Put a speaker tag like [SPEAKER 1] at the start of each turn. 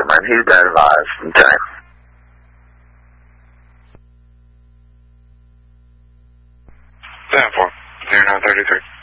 [SPEAKER 1] and he's been advised from time.
[SPEAKER 2] Stand for 0933.